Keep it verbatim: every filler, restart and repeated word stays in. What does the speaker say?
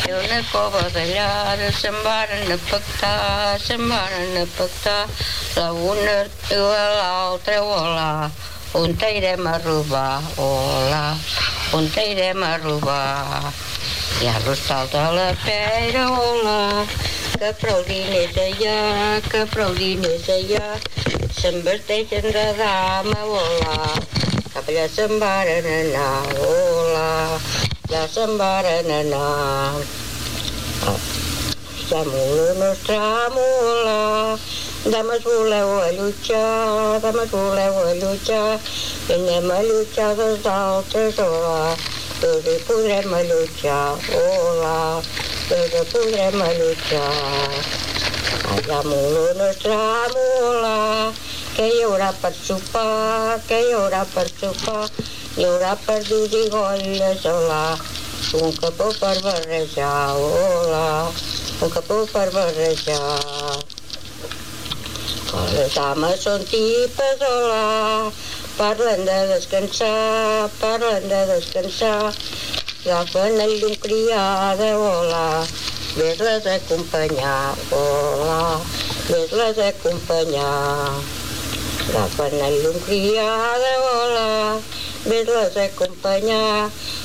I una cova tallada se'n varen a pactar, se'n varen a pactar, la una i l'altra, hola, on t'irem a robar, hola, on t'irem a robar. I a l'hostal de la pera, hola, que prou diners allà, que prou diners allà, se'n vesteixen de dama, hola, cap allà se'n varen anar, hola, ja se'n varen anar. Tràmula, no és tràmula, dames voleu allotjar, dames voleu allotjar, i anem a allotjar des d'altres, hola, tots hi podrem allotjar, hola, tots hi podrem allotjar. Tràmula, no és tràmula, que hi haurà per sopar, que hi haurà per sopar, hi haurà perdut i golles, hola, un capó per barrejar, hola, un capó per barrejar. Les dames són tipes, hola, parlen de descansar, parlen de descansar, agafen el llum criada, hola, ves-les acompanyar, hola, ves-les acompanyar. Agafen el llum criada, hola, ves-les acompanyar,